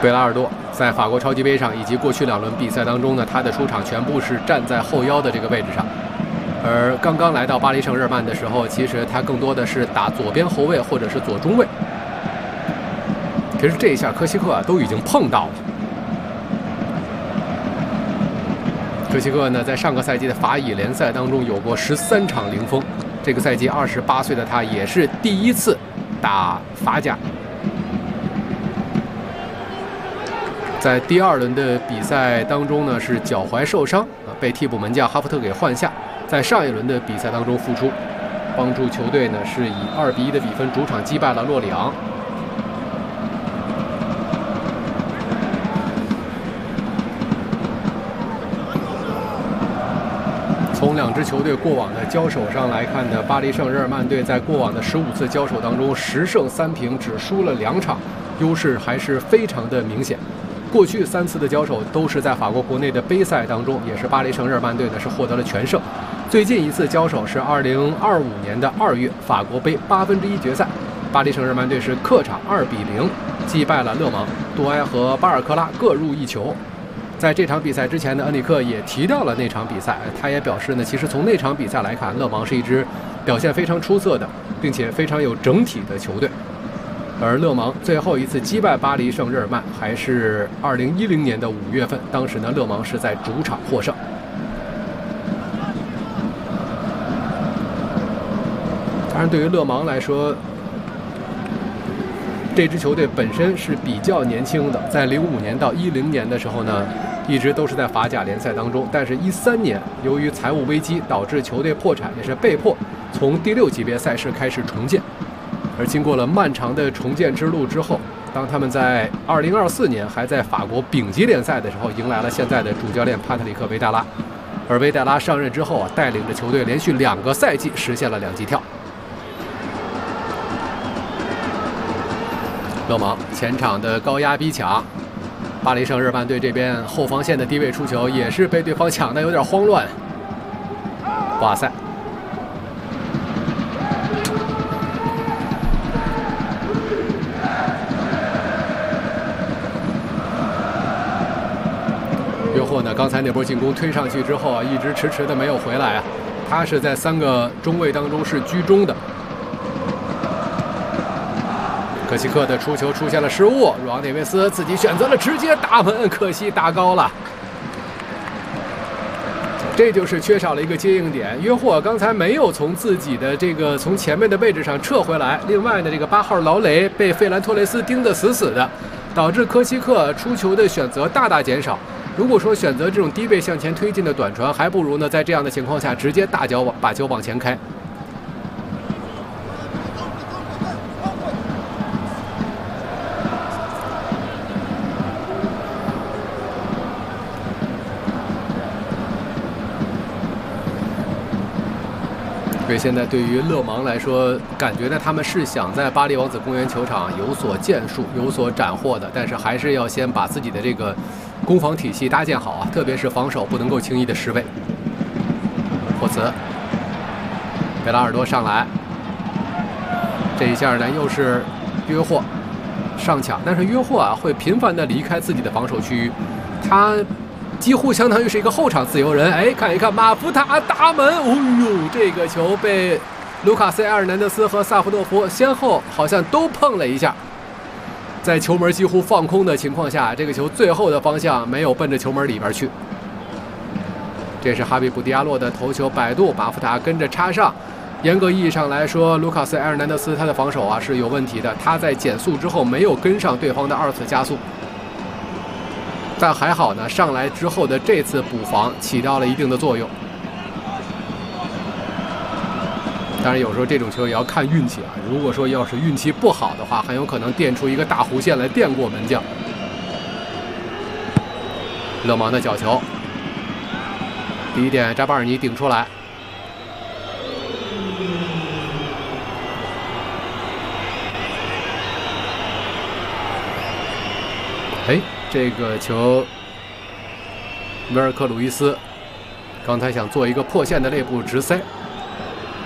贝拉尔多在法国超级杯上以及过去2轮比赛当中呢，他的出场全部是站在后腰的这个位置上。而刚刚来到巴黎圣日耳曼的时候，其实他更多的是打左边后卫或者是左中卫。其实这一下科西克都已经碰到了。科西克呢，在上个赛季的法乙联赛当中有过13场零封，这个赛季28岁的他也是第一次打法甲。在第2轮的比赛当中呢，是脚踝受伤被替补门将哈弗特给换下。在上一轮的比赛当中复出，帮助球队呢是以2-1的比分主场击败了洛里昂。从2支球队过往的交手上来看呢，巴黎圣日耳曼队在过往的15次交手当中10胜3平，只输了2场，优势还是非常的明显。过去3次的交手都是在法国国内的杯赛当中，也是巴黎圣日耳曼队呢是获得了全胜。最近一次交手是2025年的2月法国杯1/8决赛，巴黎圣日耳曼队是客场2-0击败了勒芒，杜埃和巴尔克拉各入1球。在这场比赛之前呢，恩里克也提到了那场比赛，他也表示呢，其实从那场比赛来看，勒芒是一支表现非常出色的，并且非常有整体的球队。而勒芒最后一次击败巴黎圣日耳曼还是2010年的5月份，当时呢，勒芒是在主场获胜。当然，对于勒芒来说，这支球队本身是比较年轻的，在05年到10年的时候呢，一直都是在法甲联赛当中。但是13年由于财务危机导致球队破产，也是被迫从第6级别赛事开始重建。而经过了漫长的重建之路之后，当他们在2024年还在法国丙级联赛的时候，迎来了现在的主教练帕特里克·维达拉。而维达拉上任之后啊，带领着球队连续2个赛季实现了2级跳。勒芒前场的高压逼抢，巴黎圣日耳曼队这边后防线的低位出球也是被对方抢得有点慌乱。哇塞！约霍呢，刚才那波进攻推上去之后啊，一直迟迟的没有回来啊，他是在3个中卫当中是居中的。科西克的出球出现了失误，鲁昂内维斯自己选择了直接打门，可惜打高了。这就是缺少了一个接应点。约霍刚才没有从自己的从前面的位置上撤回来，另外呢，这个8号劳雷被费兰托雷斯盯得死死的，导致科西克出球的选择大大减少。如果说选择这种低位向前推进的短传，还不如呢在这样的情况下直接大脚把球往前开。所以现在对于勒芒来说，感觉呢他们是想在巴黎王子公园球场有所建树、有所斩获的，但是还是要先把自己的这个攻防体系搭建好啊，特别是防守不能够轻易的失位。霍茨，贝拉尔多上来，这一下呢又是约霍上抢，但是约霍啊会频繁的离开自己的防守区域，他几乎相当于是一个后场自由人。哎，看一看马福塔打门，哦呦，这个球被卢卡斯·埃尔南德斯和萨夫诺夫先后好像都碰了一下。在球门几乎放空的情况下，这个球最后的方向没有奔着球门里边去。这是哈比卜迪亚洛的头球摆渡，马福塔跟着插上。严格意义上来说，卢卡斯·埃尔南德斯他的防守啊是有问题的，他在减速之后没有跟上对方的2次加速。但还好呢，上来之后的这次补防起到了一定的作用。当然，有时候这种球也要看运气啊。如果说要是运气不好的话，很有可能垫出一个大弧线来垫过门将。勒芒的角球，第一点扎巴尔尼顶出来。哎，这个球，维尔克鲁伊斯刚才想做一个破线的内部直塞，